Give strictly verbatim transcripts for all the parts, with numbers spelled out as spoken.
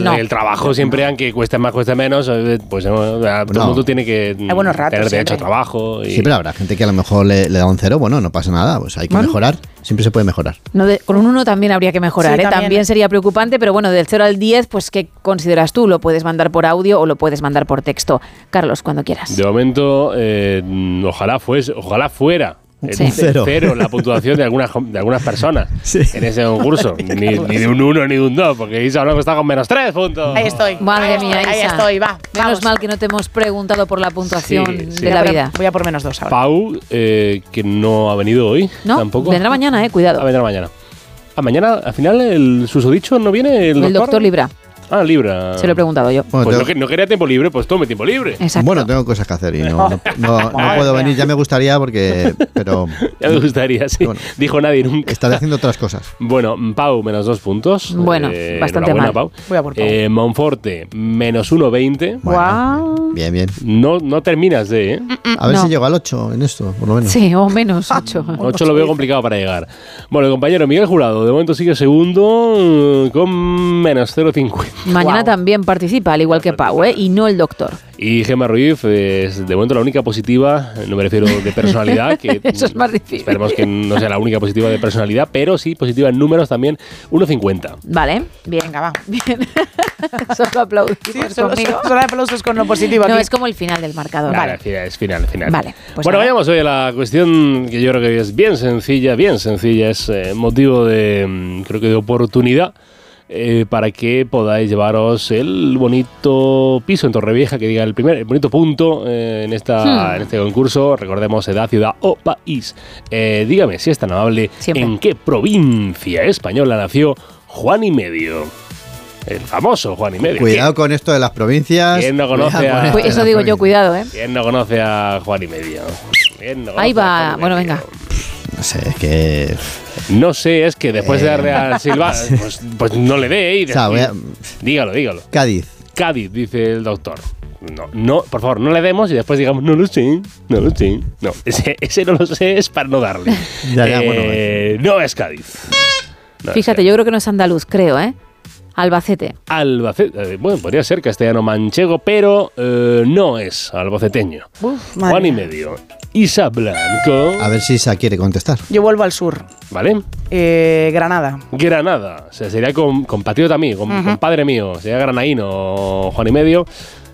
no. el trabajo siempre, aunque cueste más, cueste menos, pues todo no. el mundo tiene que Hay buenos ratos, tener derecho siempre. a trabajo. Y... Sí, pero habrá gente que a lo mejor le, le da un cero, bueno, no pasa nada, pues hay que Bueno. mejorar, siempre se puede mejorar. No de- con un uno también habría que mejorar, Sí, ¿eh? también. También sería preocupante, pero bueno, del cero al diez, pues ¿qué consideras tú? Lo puedes mandar por audio o lo puedes mandar por texto. Carlos, cuando quieras. De momento, eh, ojalá fuese, ojalá fuera. El Sí. Cero. cero la puntuación de algunas de algunas personas Sí. en ese concurso. Ni, ni de un uno ni de un dos, porque Isa Blanco está con menos tres puntos. Ahí estoy. Madre ahí mía, estoy, ahí Isa. estoy, va. Menos vamos. mal que no te hemos preguntado por la puntuación Sí, sí. de la Voy a por- vida. Voy a por menos dos ahora. Pau, eh, que no ha venido hoy ¿No? tampoco. Vendrá mañana, eh, cuidado. Ah, vendrá mañana. Ah, mañana, al final, el susodicho no viene el, El doctor Libra, Ah, Libra. se lo he preguntado yo. Bueno, Pues no, tengo- que- no quería tiempo libre, pues tome tiempo libre. Exacto. bueno, tengo cosas que hacer y no, no, no- no Madre puedo mía. venir, ya me gustaría porque, pero Ya me gustaría, sí. Bueno. Dijo nadie nunca. estaré haciendo otras cosas. Bueno, Pau, menos dos puntos. Bueno, bastante enhorabuena, mal. Pau. Voy a por Pau. Eh, Monforte, menos uno veinte. Bueno, Guau. bien, bien. No, no terminas de, ¿eh? A ver No. si llego al ocho en esto, por lo menos. Sí, o menos ocho. ocho lo veo complicado para llegar. Bueno, el compañero Miguel Jurado, de momento sigue segundo eh, con menos cero coma cincuenta. Mañana Guau. también participa, al igual que Pau, ¿eh? Y no el doctor. Y Gemma Ruiz es de momento la única positiva, no me refiero de personalidad, que Eso es más difícil. esperemos que no sea la única positiva de personalidad, pero sí positiva en números también, uno cincuenta. Vale, bien. Venga, va. Bien. Solo aplaudimos Sí, solo, conmigo. solo- solo aplausos con lo positivo No, aquí. es como el final del marcador. Vale, Vale. final, es final, final. Vale, pues bueno, nada. vayamos hoy a la cuestión que yo creo que es bien sencilla, bien sencilla, es eh, motivo de, mm, creo que de oportunidad eh, para que podáis llevaros el bonito piso en Torrevieja, que diga el primer, el bonito punto eh, en, esta, Hmm. en este concurso. Recordemos edad, ciudad o país. Eh, dígame, si es tan amable, Siempre. ¿en qué provincia española nació Juan y Medio? El famoso Juan y Medio. Cuidado con esto de las provincias. ¿Quién no conoce Cuidado a- con esto Pues de eso las digo yo, provincias. cuidado, ¿eh? ¿Quién no conoce a Juan y Medio? ¿Quién no Ahí conoce a va. Juan y Bueno, Medio? venga. No sé, es que. No sé, es que después de Eh, darle al Silva, pues, pues no le dé y O sea, voy a- dígalo, dígalo. Cádiz. Cádiz, dice el doctor. No, no, por favor, no le demos y después digamos, no lo sé, no lo sé. No, ese, ese no lo sé es para no darle. Ya, ya, bueno, Eh, no es Cádiz. No es Fíjate, Cádiz. yo creo que no es andaluz, creo, ¿eh? Albacete. Albacete, eh, bueno, podría ser castellano manchego, pero eh, no es albaceteño. Uf, madre Juan y mía. Medio. Isa Blanco. A ver si Isa quiere contestar. Yo vuelvo al sur. ¿Vale? Eh, Granada. Granada, o sea, sería con, compatriota mío, con, Ujú. compadre mío, sería granadino Juan y Medio,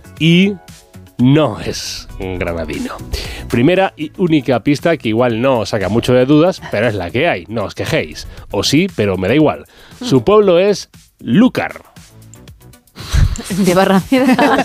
y no es un granadino. Primera y única pista que igual no os saca mucho de dudas, pero es la que hay, no os quejéis. O sí, pero me da igual. Su pueblo es Lúcar. De Barrameda.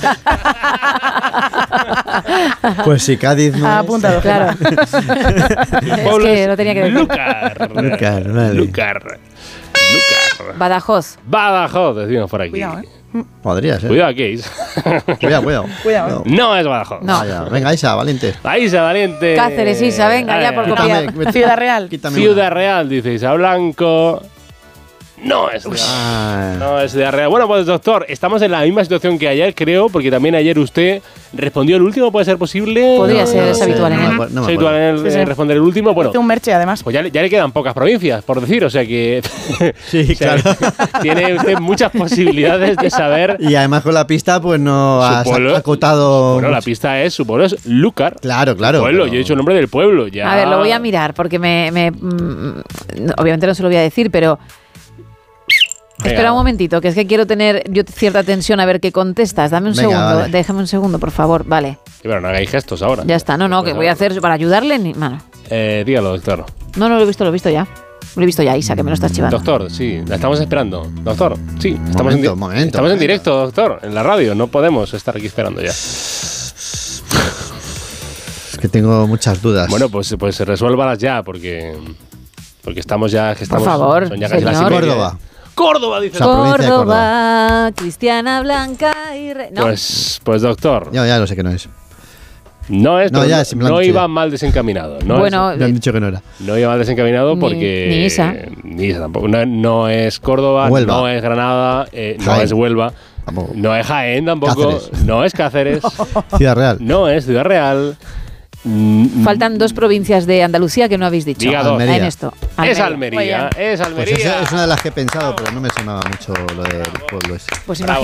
Pues si Cádiz no. Ha es- apuntado. Claro. Su Es pueblo que lo tenía que decir. Lúcar. Lúcar, vale. Lúcar. Lúcar. Badajoz. Badajoz, decimos por aquí. Cuidado, ¿eh? Podría ser. Cuidado, Keis. Cuidado, cuidado. Cuidado, No es Badajoz. No. Vaya, venga, Isa, valiente. Isa Valiente. Cáceres, Isa, venga, ya por Ay, copiar. Quítame- Ciudad Real. quítame Ciudad una. Real, dice Isa Blanco. No es Ciudad Ah, No es Ciudad Real. Bueno, pues doctor, estamos en la misma situación que ayer, creo, porque también ayer usted respondió el último, ¿puede ser posible? Podría No, ser, no es sé. habitual en no él. me acuerdo, no me Es habitual acuerdo. en él Sí, eh, sí. responder el último. Bueno, Hice un merche, además. pues ya le, ya le quedan pocas provincias, por decir, o sea que Sí, o sea, claro. tiene usted muchas posibilidades de saber. Y además con la pista, pues no Su has pueblo- acotado. Bueno, la mucho. pista es, su pueblo es Lúcar. Claro, claro. Pueblo, pero- yo he dicho el nombre del pueblo. Ya. A ver, lo voy a mirar porque me, me- mm, obviamente no se lo voy a decir, pero Venga. espera un momentito, que es que quiero tener yo cierta tensión a ver qué contestas. Dame un Venga, segundo, vale. déjame un segundo, por favor. Vale, Pero no hagáis gestos ahora. ya está. No, no, que voy a hacer para ayudarle. Ni, mano. Eh, dígalo, doctor. No, no lo he visto, lo he visto ya. Lo he visto ya, Isa, que me lo estás chivando. Doctor, sí, la estamos esperando. Doctor, sí, estamos, Momento, en, di- momento, estamos en momento. directo, doctor, en la radio. No podemos estar aquí esperando ya. Es que tengo muchas dudas. Bueno, pues, pues resuélvalas ya, porque, porque estamos ya. Que estamos, favor, son ya casi las señor. y media. Córdoba. Córdoba, dice. La provincia de Córdoba, Cristiana Blanca y Re... No, Pues, pues doctor, Ya, ya lo sé que no es. no es, No, pero ya, no, simplemente no sí. iba mal desencaminado. No bueno, es- Me han dicho que no era. no iba mal desencaminado Ni- porque. ni Isa. Ni Isa tampoco. No, no es Córdoba, Huelva. no es Granada, eh, no Jaén. es Huelva, Tampoco. no es Jaén tampoco, Cáceres. no es Cáceres, Ciudad Real. no es Ciudad Real. mm, faltan dos provincias de Andalucía que no habéis dicho. Diga dos. Almería. En esto. Es Almería. Almería, es Pues Almería. esa es una de las que he pensado, pero no me sonaba mucho lo del pueblo ese. Pues Bravo.